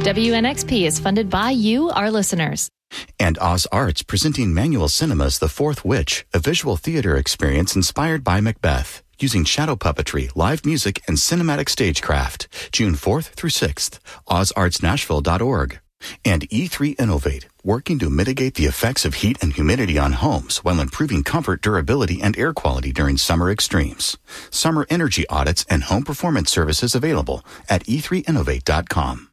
WNXP is funded by you, our listeners. And Oz Arts presenting Manual Cinema's The Fourth Witch, a visual theater experience inspired by Macbeth, using shadow puppetry, live music, and cinematic stagecraft. June 4th through 6th, ozartsnashville.org. And E3 Innovate, working to mitigate the effects of heat and humidity on homes while improving comfort, durability, and air quality during summer extremes. Summer energy audits and home performance services available at e3innovate.com.